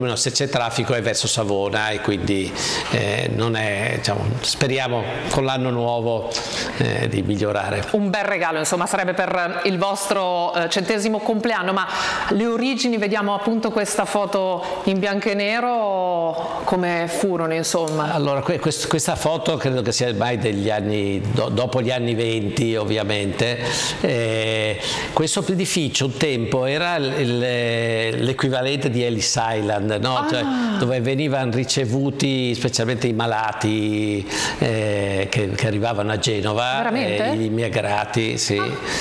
Se c'è traffico è verso Savona e quindi non è, diciamo, speriamo con l'anno nuovo di migliorare. Un bel regalo, insomma, sarebbe per il vostro 100° compleanno, ma le origini, vediamo appunto questa foto in bianco e nero, come furono, insomma? Allora, questa foto credo che sia ormai degli anni, dopo gli anni 20 ovviamente. Questo edificio un tempo era l'equivalente di Ellis Island, no? Cioè, dove venivano ricevuti specialmente i malati che arrivavano a Genova, gli immigrati, sì.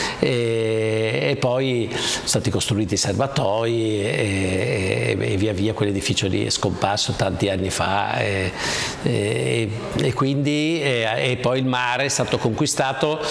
E poi sono stati costruiti i serbatoi e via via quell'edificio lì è scomparso tanti anni fa e quindi e poi il mare è stato conquistato,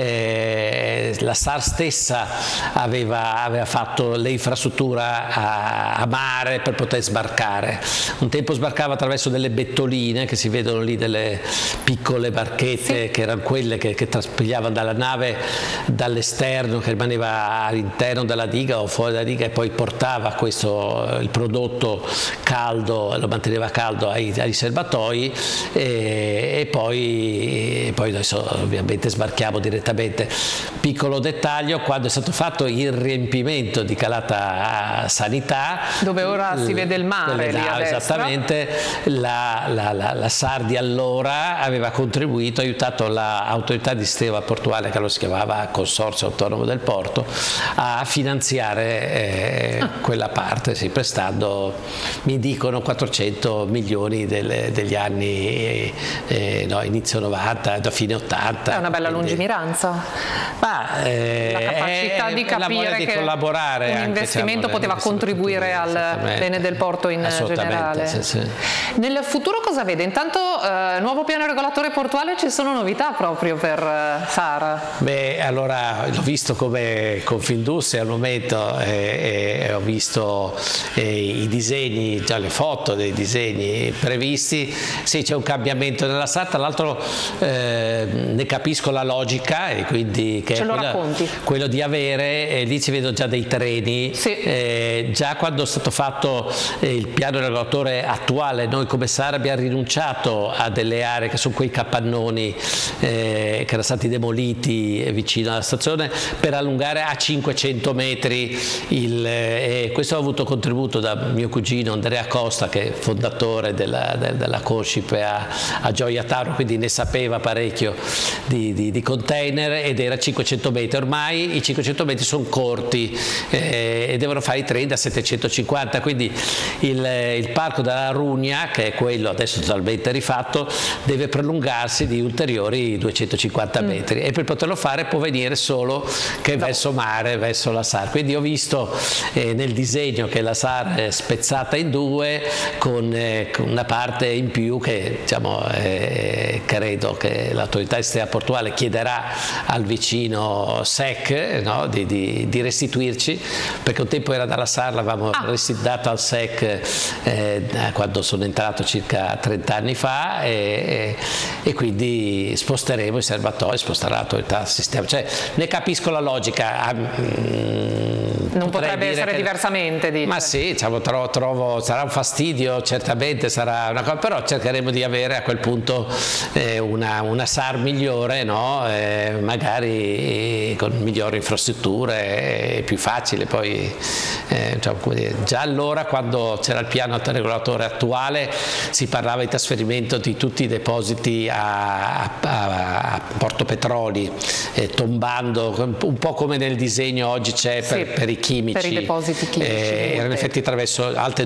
la SAR stessa aveva fatto l'infrastruttura a mare per poter sbarcare. Un tempo sbarcava attraverso delle bettoline che si vedono lì, delle piccole barchette che erano quelle che traspigliavano dalla nave dall'esterno, che rimaneva all'interno della diga o fuori dalla diga, e poi portava il prodotto caldo, lo manteneva caldo ai serbatoi e poi adesso ovviamente sbarchiamo direttamente. Piccolo dettaglio: quando è stato fatto il riempimento di Calata Sanità, dove ora si vede il mare lì a destra, esattamente, la SAR di allora aveva contribuito, aiutato l'autorità di sistema portuale, che allora si chiamava Consorzio Autonomo del Porto, a finanziare quella parte, prestando, mi dicono, 400 milioni degli anni inizio 90, da fine 80. È una bella lungimiranza. La capacità di capire che collaborare un investimento poteva contribuire al bene del porto in generale. Sì. Nel futuro cosa vede? Intanto nuovo piano regolatore portuale, ci sono novità proprio per SAR? Beh, allora l'ho visto come Confindustria al momento e ho visto i disegni, già le foto dei disegni previsti. Sì, c'è un cambiamento nella SAR, tra l'altro ne capisco la logica, e quindi che ce lo è quello di avere, lì ci vedo già dei treni, già quando è stato fatto il piano regolatore attuale, noi come SAR abbiamo rinunciato a delle aree che sono quei capannoni che erano stati demoliti vicino alla stazione, per allungare a 500 metri questo ha avuto contributo da mio cugino Andrea Costa, che è fondatore della Conscip a Gioia Tauro, quindi ne sapeva parecchio di container, ed era 500 metri. Ormai i 500 metri sono corti e devono fare i treni da 750, quindi il parco della Rugna, che è quello adesso totalmente rifatto, deve prolungarsi di ulteriori 250 metri, e per poterlo fare può venire solo che verso mare, verso la SAR. Quindi ho visto nel disegno che la SAR è spezzata in due, con una parte in più che, diciamo, credo che l'autorità di sistema portuale chiederà al vicino SEC, no, di restituirci, perché un tempo era dalla SAR, l'avevamo data al SEC quando sono entrato circa 30 anni fa, e quindi sposteremo i serbatoi, sposterà l'autorità del sistema. Cioè, ne capisco la logica. Non potrebbe essere diversamente, dice. Ma sì, diciamo, trovo sarà un fastidio, certamente sarà una cosa, però cercheremo di avere a quel punto una SAR migliore, no? Magari con migliori infrastrutture, più facile. Poi diciamo, come dire, già allora, quando c'era il piano regolatore attuale, si parlava di trasferimento di tutti i depositi a Porto Petroli, tombando un po' come nel disegno oggi c'è per i chimici, per i depositi chimici, erano in effetti attraverso altre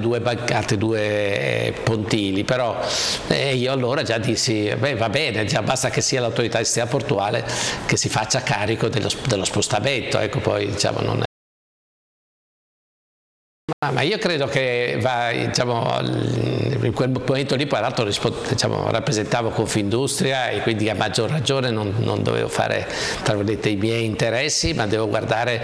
due pontili, però io allora già dissi va bene, già basta che sia l'autorità di sistema portuale che si faccia carico dello spostamento, ecco. Poi diciamo non è. Ma io credo che diciamo, in quel momento lì, poi l'altro diciamo, rappresentavo Confindustria, e quindi a maggior ragione non dovevo fare, tra virgolette, i miei interessi, ma devo guardare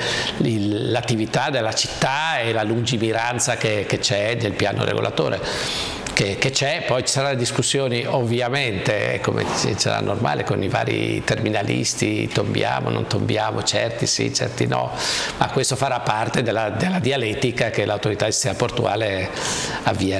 l'attività della città e la lungimiranza che c'è nel piano regolatore, che c'è, poi ci saranno discussioni ovviamente, come sarà normale, con i vari terminalisti, tombiamo, non tombiamo, certi sì, certi no, ma questo farà parte della dialettica che l'autorità di sistema portuale avvierà.